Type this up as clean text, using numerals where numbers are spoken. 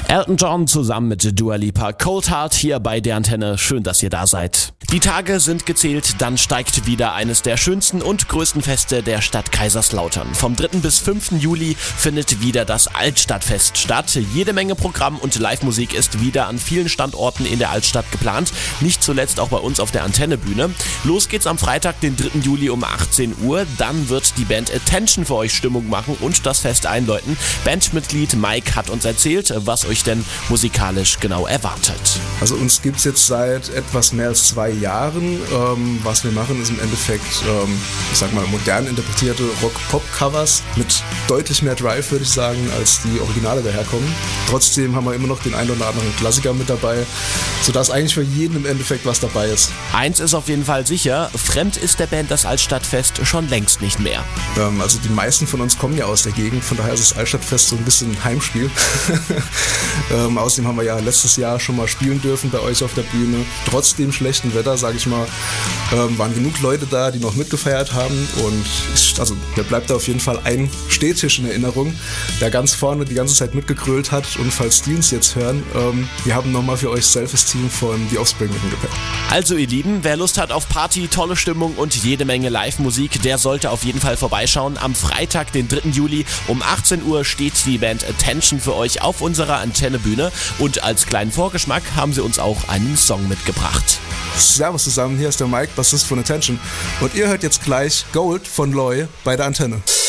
Elton John zusammen mit Dua Lipa, Cold Heart hier bei der Antenne. Schön, dass ihr da seid. Die Tage sind gezählt, dann steigt wieder eines der schönsten und größten Feste der Stadt Kaiserslautern. Vom 3. bis 5. Juli findet wieder das Altstadtfest statt. Jede Menge Programm und Live-Musik ist wieder an vielen Standorten in der Altstadt geplant. Nicht zuletzt auch bei uns auf der Antennebühne. Los geht's am Freitag, den 3. Juli um 18 Uhr. Dann wird die Band Attention für euch Stimmung machen und das Fest einläuten. Bandmitglied Mike hat uns erzählt, was euch denn musikalisch genau erwartet. Also uns gibt es jetzt seit etwas mehr als 2 Jahren. Was wir machen, ist im Endeffekt, ich sag mal, modern interpretierte Rock-Pop-Covers mit deutlich mehr Drive, würde ich sagen, als die Originale daherkommen. Trotzdem haben wir immer noch den einen oder anderen Klassiker mit dabei, sodass eigentlich für jeden im Endeffekt was dabei ist. Eins ist auf jeden Fall sicher, fremd ist der Band das Altstadtfest schon längst nicht mehr. Also die meisten von uns kommen ja aus der Gegend, von daher ist das Altstadtfest so ein bisschen ein Heimspiel. Außerdem haben wir ja letztes Jahr schon mal spielen dürfen bei euch auf der Bühne. Trotz dem schlechten Wetter, sage ich mal, waren genug Leute da, die noch mitgefeiert haben. Und mir bleibt da auf jeden Fall ein Stehtisch in Erinnerung, der ganz vorne die ganze Zeit mitgegrölt hat. Und falls die uns jetzt hören, wir haben nochmal für euch Self-Esteem von The Offspring mit dem Gepäck. Also ihr Lieben, wer Lust hat auf Party, tolle Stimmung und jede Menge Live-Musik, der sollte auf jeden Fall vorbeischauen. Am Freitag, den 3. Juli um 18 Uhr steht die Band Attention für euch auf unserer Antennebühne. Und als kleinen Vorgeschmack haben sie uns auch einen Song mitgebracht. Servus zusammen, hier ist der Mike, Bassist von Attention. Und ihr hört jetzt gleich Gold von Loy bei der Antenne.